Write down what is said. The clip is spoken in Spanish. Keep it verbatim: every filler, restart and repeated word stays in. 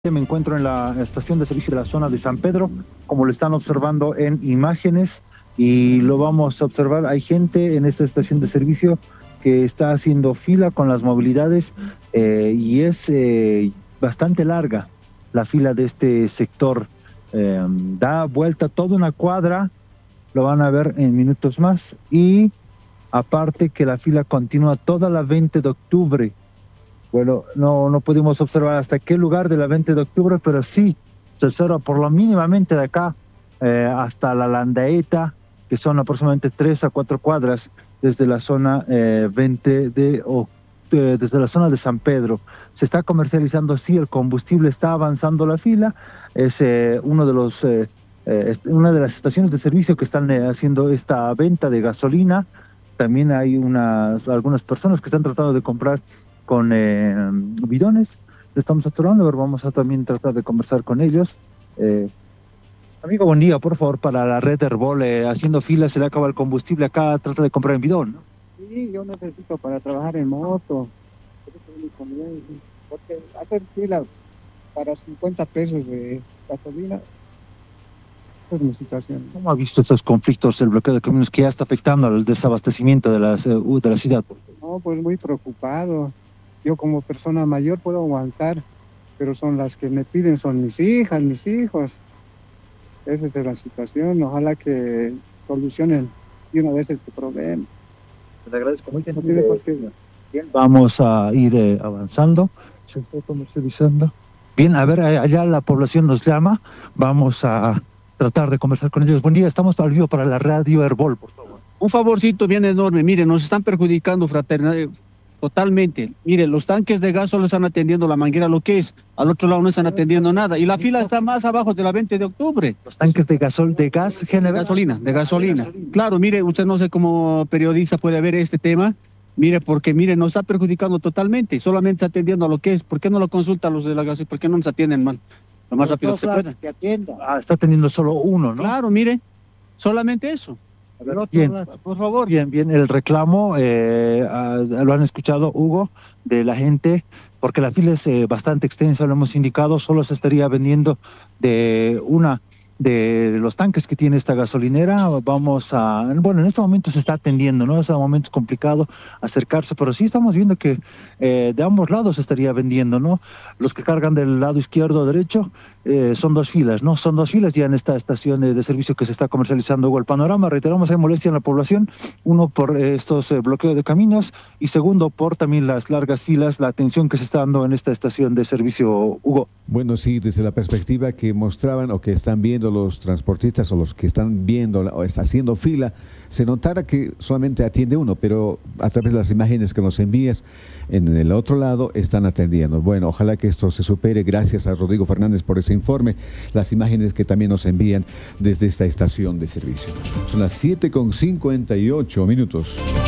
Me encuentro en la estación de servicio de la zona de San Pedro, como lo están observando en imágenes, y lo vamos a observar. Hay gente en esta estación de servicio que está haciendo fila con las movilidades eh, y es eh, bastante larga la fila de este sector. Eh, da vuelta toda una cuadra, lo van a ver en minutos más, y aparte que la fila continúa toda la veinte de octubre. Bueno, no, no pudimos observar hasta qué lugar de la veinte de octubre, pero sí se observa por lo mínimamente de acá eh, hasta la Landaeta, que son aproximadamente tres a cuatro cuadras desde la zona eh, veinte de octubre, desde la zona de San Pedro. Se está comercializando, sí, el combustible, está avanzando la fila. Es eh, uno de los, eh, eh, una de las estaciones de servicio que están eh, haciendo esta venta de gasolina. También hay unas, algunas personas que están tratando de comprar con eh, bidones. Estamos observando, pero vamos a también tratar de conversar con ellos. Eh, amigo, buen día, por favor, para la red Herbol, eh, haciendo fila, se le acaba el combustible acá, trata de comprar en bidón, ¿no? Sí, yo necesito para trabajar en moto, porque hacer fila para cincuenta pesos de gasolina, esa es mi situación. ¿Cómo ha visto estos conflictos, el bloqueo de caminos que ya está afectando al desabastecimiento de, las, de la ciudad? No, pues muy preocupado. Yo como persona mayor puedo aguantar, pero son las que me piden, son mis hijas, mis hijos. Esa es la situación. Ojalá que solucionen de una vez este problema. Le agradezco muy bien. No tiene por qué. Bien, vamos a ir eh, avanzando. Se está comercializando. Bien, a ver, allá la población nos llama. Vamos a tratar de conversar con ellos. Buen día, estamos al vivo para la radio Herbol, por favor. Un favorcito bien enorme. Mire, nos están perjudicando fraternidad. Totalmente. Mire, los tanques de gas solo están atendiendo la manguera, lo que es. Al otro lado no están atendiendo nada. Y la fila está más abajo de la veinte de octubre. Los tanques de gasol, de gas general. De gasolina, de gasolina. Claro, mire, usted no sé cómo periodista puede ver este tema. Mire, porque mire, nos está perjudicando totalmente. Solamente está atendiendo a lo que es. ¿Por qué no lo consulta a los de la gasolina? ¿Por qué no nos atienden mal? Lo más rápido que se pueda. Que atienda. Ah, está atendiendo solo uno, ¿no? Claro, mire. Solamente eso. Bien, por favor. Bien, bien, el reclamo, eh, lo han escuchado, Hugo, de la gente, porque la fila es eh, bastante extensa, lo hemos indicado, solo se estaría vendiendo de una de los tanques que tiene esta gasolinera. Vamos a, bueno, en este momento se está atendiendo, ¿no? Es un momento complicado acercarse, pero sí estamos viendo que eh, de ambos lados se estaría vendiendo, ¿no? Los que cargan del lado izquierdo o derecho eh, son dos filas, ¿no? Son dos filas ya en esta estación de, de servicio que se está comercializando. Hugo, el panorama, reiteramos, hay molestia en la población, uno por eh, estos eh, bloqueos de caminos y segundo por también las largas filas, la atención que se está dando en esta estación de servicio, Hugo. Bueno, sí, desde la perspectiva que mostraban o que están viendo los transportistas o los que están viendo o está haciendo fila, se notara que solamente atiende uno, pero a través de las imágenes que nos envías en el otro lado están atendiendo. Bueno, ojalá que esto se supere. Gracias a Rodrigo Fernández por ese informe, las imágenes que también nos envían desde esta estación de servicio. Son las siete con cincuenta y ocho minutos.